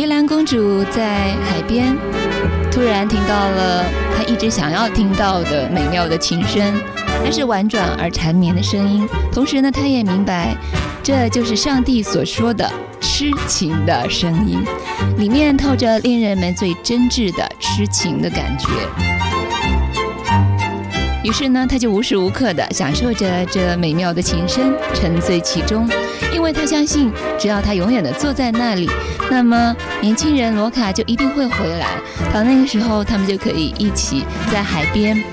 黑兰公主在海边突然听到了她一直想要听到的美妙的琴声，那是婉转而缠绵的声音。同时呢，她也明白这就是上帝所说的痴情的声音，里面透着恋人们最真挚的痴情的感觉。于是呢，他就无时无刻地享受着这美妙的琴声，沉醉其中，因为他相信只要他永远地坐在那里，那么年轻人罗卡就一定会回来，到那个时候他们就可以一起在海边